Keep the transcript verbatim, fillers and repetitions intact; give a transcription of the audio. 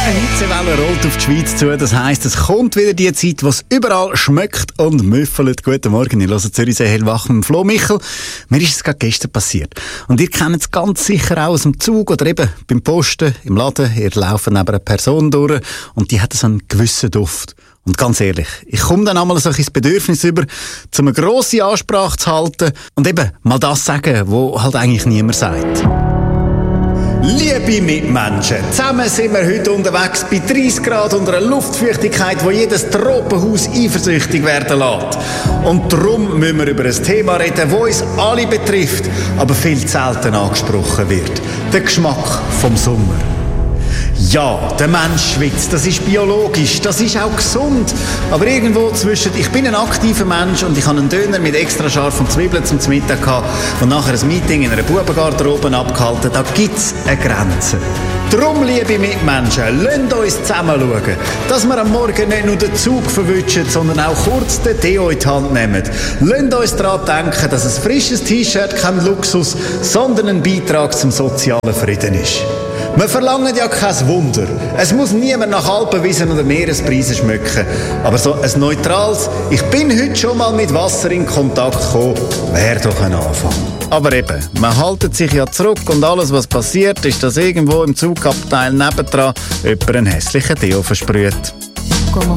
Eine Hitzewelle rollt auf die Schweiz zu. Das heisst, es kommt wieder die Zeit, wo es überall schmeckt und müffelt. Guten Morgen, ich höre Zürichsee hellwach mit Flo Michel. Mir ist es gerade gestern passiert. Und ihr kennt es ganz sicher auch aus dem Zug oder eben beim Posten, im Laden. Ihr lauft neben einer Person durch und die hat so einen gewissen Duft. Und ganz ehrlich, ich komme dann einmal so ein Bedürfnis über, um eine grosse Ansprache zu halten und eben mal das sagen, was halt eigentlich niemand sagt. Liebe Mitmenschen, zusammen sind wir heute unterwegs bei dreißig Grad und einer Luftfeuchtigkeit, wo jedes Tropenhaus eifersüchtig werden lässt. Und darum müssen wir über ein Thema reden, das uns alle betrifft, aber viel zu selten angesprochen wird. Der Geschmack vom Sommer. Ja, der Mensch schwitzt, das ist biologisch, das ist auch gesund. Aber irgendwo zwischen, ich bin ein aktiver Mensch und ich habe einen Döner mit extra scharfen Zwiebeln zum Mittag gehabt und nachher ein Meeting in einer Bubengarderobe abgehalten, da gibt es eine Grenze. Darum, liebe Mitmenschen, lasst uns zusammen schauen, dass wir am Morgen nicht nur den Zug verwischen, sondern auch kurz den Deo in die Hand nehmen. Lasst uns daran denken, dass ein frisches T-Shirt kein Luxus, sondern ein Beitrag zum sozialen Frieden ist. Wir verlangen ja kein Wunder. Es muss niemand nach Alpenwiesen oder Meerespreisen schmecken. Aber so ein neutrales, ich bin heute schon mal mit Wasser in Kontakt gekommen, wäre doch ein Anfang. Aber eben, man haltet sich ja zurück und alles, was passiert, ist, dass irgendwo im Zugabteil nebendran jemand einen hässlichen Deo versprüht.